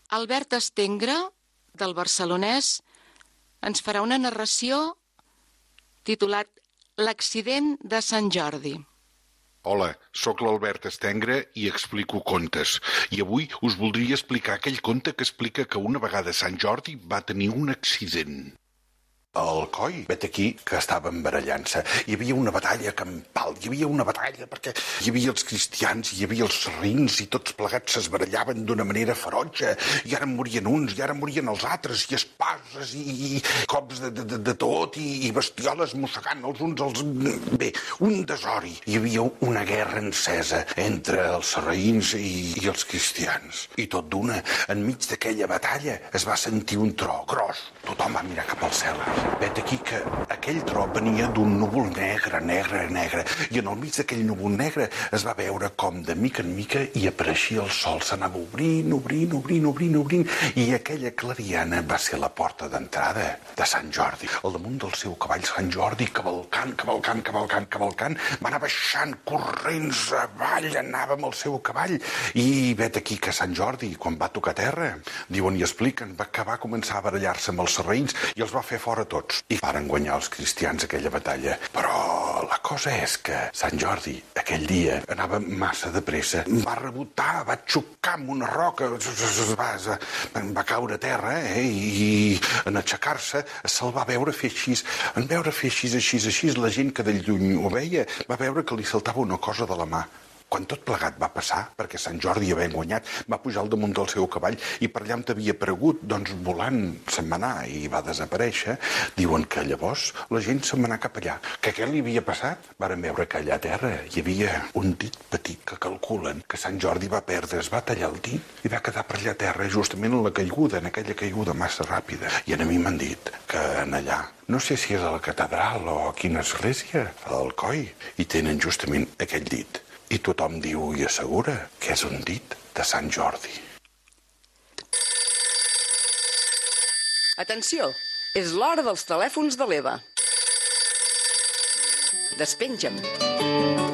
Albert Estengre, del Barcelonès, ens farà una narració titulat L'accident de Sant Jordi. Hola, sóc l'Albert Estengre i explico contes. I avui us voldria explicar aquell conte que explica que una vegada Sant Jordi va tenir un accident. El coi, vet aquí, que estaven barallant-se. Hi havia una batalla campal, hi havia una batalla perquè hi havia els cristians, hi havia els sarraïns i tots plegats s'esbarallaven d'una manera ferotge i ara morien uns i ara morien els altres i esposes i cops de tot i bestioles mossegant els uns als... Bé, un desori. Hi havia una guerra encesa entre els sarraïns i els cristians. I tot d'una, enmig d'aquella batalla es va sentir un tro gros. Tothom va mirar cap al cel. Vet aquí que aquell tro venia d'un núvol negre, i en el mig d'aquell núvol negre es va veure com de mica en mica hi apareixia el sol, s'anava obrint, i aquella clariana va ser la porta d'entrada de Sant Jordi. Al damunt del seu cavall Sant Jordi, cavalcant, va anar baixant corrents avall, anava amb el seu cavall, i vet aquí que Sant Jordi, quan va tocar terra, diuen i expliquen, que va començar a barallar-se amb els sarraïns i els va fer fora tots. I varen guanyar els cristians aquella batalla. Però la cosa és que Sant Jordi, aquell dia, anava massa de pressa. Va rebotar, va xocar amb una roca, va caure a terra, i en aixecar-se se'l va veure fer així. En veure fer així, la gent que de lluny ho veia va veure que li saltava una cosa de la mà. Quan tot plegat va passar, perquè Sant Jordi havia guanyat, va pujar al damunt del seu cavall i per allà on havia aparegut, doncs volant se'n va anar i va desaparèixer. Diuen que llavors la gent se'n va anar cap allà. Que què li havia passat? Varen veure que allà a terra hi havia un dit petit que calculen que Sant Jordi va perdre, es va tallar el dit i va quedar per allà a terra justament en la caiguda, en aquella caiguda massa ràpida. I a mi m'han dit que en allà, no sé si és a la catedral o a quina església, al Coi, hi tenen justament aquell dit. I tothom diu i assegura que és un dit de Sant Jordi. Atenció, és l'hora dels telèfons de l'Eva. Despenja'm.